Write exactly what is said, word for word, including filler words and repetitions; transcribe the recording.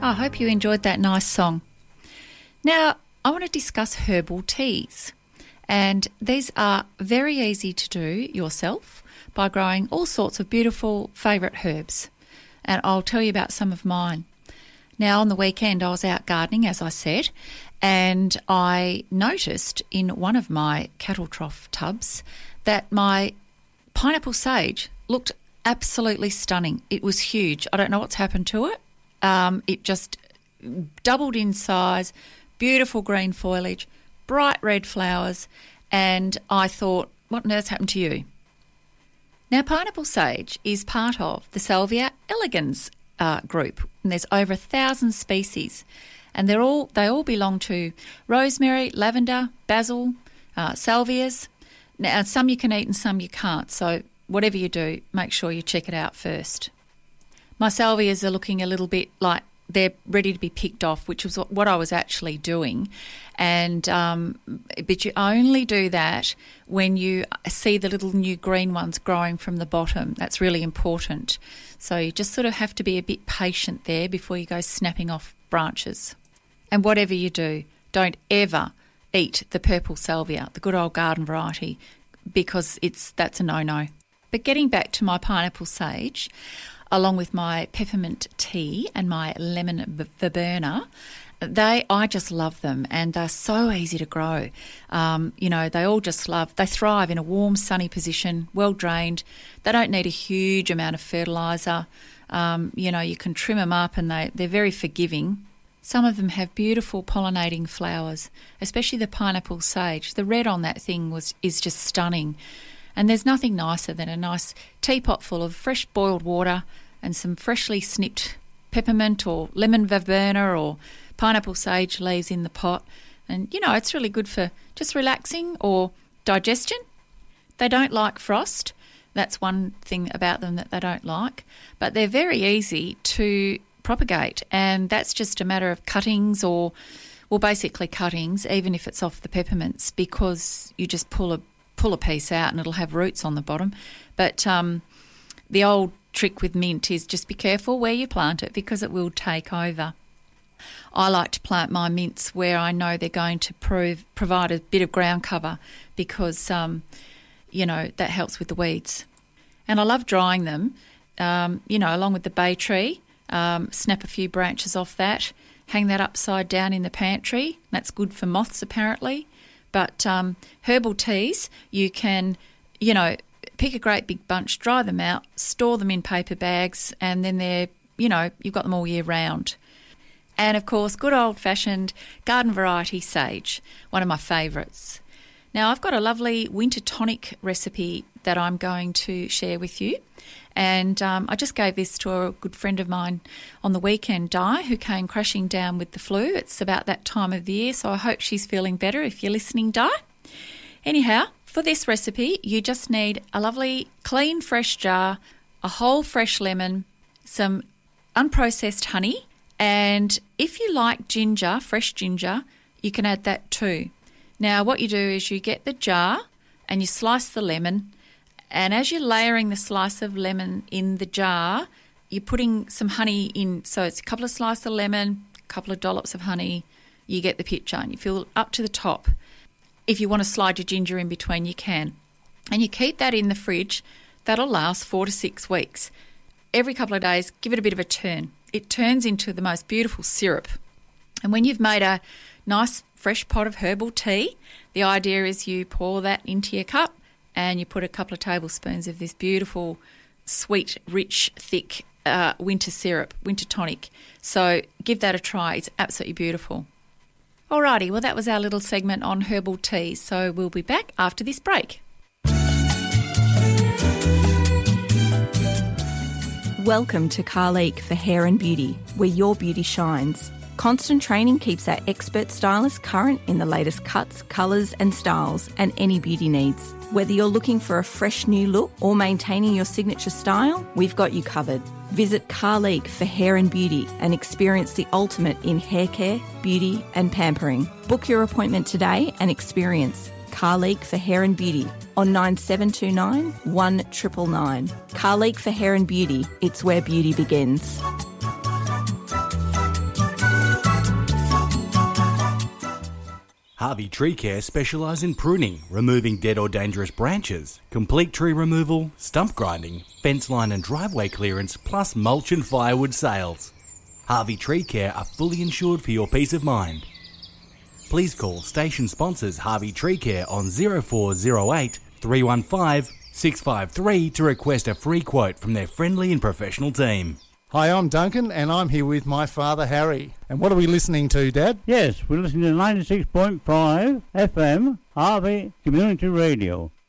I hope you enjoyed that nice song. Now, I want to discuss herbal teas. And these are very easy to do yourself by growing all sorts of beautiful favourite herbs. And I'll tell you about some of mine. Now, on the weekend, I was out gardening, as I said, and I noticed in one of my cattle trough tubs that my pineapple sage looked absolutely stunning. It was huge. I don't know what's happened to it. Um, it just doubled in size, beautiful green foliage, bright red flowers, and I thought, what on earth's happened to you? Now, pineapple sage is part of the Salvia elegans uh, group, and there's over a thousand species, and they're all they all belong to rosemary, lavender, basil, uh, salvias. Now, some you can eat and some you can't, so whatever you do, make sure you check it out first. My salvias are looking a little bit like they're ready to be picked off, which was what I was actually doing. And um, but you only do that when you see the little new green ones growing from the bottom. That's really important. So you just sort of have to be a bit patient there before you go snapping off branches. And whatever you do, don't ever eat the purple salvia, the good old garden variety, because it's that's a no-no. But getting back to my pineapple sage, along with my peppermint tea and my lemon verbena, they I just love them, and they're so easy to grow. Um, you know, they all just love, they thrive in a warm, sunny position, well drained. They don't need a huge amount of fertiliser. Um, you know, you can trim them up and they, they're very forgiving. Some of them have beautiful pollinating flowers, especially the pineapple sage. The red on that thing was is just stunning. And there's nothing nicer than a nice teapot full of fresh boiled water and some freshly snipped peppermint or lemon verbena or pineapple sage leaves in the pot. And, you know, it's really good for just relaxing or digestion. They don't like frost. That's one thing about them that they don't like. But they're very easy to propagate, and that's just a matter of cuttings or, well, basically cuttings, even if it's off the peppermints, because you just pull a pull a piece out and it'll have roots on the bottom. But um, the old trick with mint is just be careful where you plant it, because it will take over. I like to plant my mints where I know they're going to prove, provide a bit of ground cover, because, um, you know, that helps with the weeds. And I love drying them, um, you know, along with the bay tree. Um, snap a few branches off that, hang that upside down in the pantry. That's good for moths, apparently. But um, herbal teas, you can, you know, pick a great big bunch, dry them out, store them in paper bags, and then they're, you know, you've got them all year round. And, of course, good old-fashioned garden variety sage, one of my favourites. Now, I've got a lovely winter tonic recipe that I'm going to share with you. And um, I just gave this to a good friend of mine on the weekend, Di, who came crashing down with the flu. It's about that time of the year, so I hope she's feeling better if you're listening, Di. Anyhow, for this recipe, you just need a lovely, clean, fresh jar, a whole fresh lemon, some unprocessed honey, and if you like ginger, fresh ginger, you can add that too. Now, what you do is you get the jar and you slice the lemon, and as you're layering the slice of lemon in the jar, you're putting some honey in. So it's a couple of slices of lemon, a couple of dollops of honey. You get the picture, and you fill it up to the top. If you want to slide your ginger in between, you can. And you keep that in the fridge. That'll last four to six weeks. Every couple of days, give it a bit of a turn. It turns into the most beautiful syrup. And when you've made a nice fresh pot of herbal tea, the idea is you pour that into your cup, and you put a couple of tablespoons of this beautiful, sweet, rich, thick uh, winter syrup, winter tonic. So give that a try. It's absolutely beautiful. Alrighty, well, that was our little segment on herbal teas. So we'll be back after this break. Welcome to Carleek for Hair and Beauty, where your beauty shines. Constant training keeps our expert stylists current in the latest cuts, colours and styles and any beauty needs. Whether you're looking for a fresh new look or maintaining your signature style, we've got you covered. Visit Carleek for Hair and Beauty and experience the ultimate in hair care, beauty and pampering. Book your appointment today and experience Carleek for Hair and Beauty on nine seven two nine, one nine nine nine. Carleek for Hair and Beauty, it's where beauty begins. Harvey Tree Care specialise in pruning, removing dead or dangerous branches, complete tree removal, stump grinding, fence line and driveway clearance, plus mulch and firewood sales. Harvey Tree Care are fully insured for your peace of mind. Please call station sponsors Harvey Tree Care on zero four zero eight, three one five, six five three to request a free quote from their friendly and professional team. Hi, I'm Duncan, and I'm here with my father, Harry. And what are we listening to, Dad? Yes, we're listening to ninety-six point five F M, Harvey Community Radio.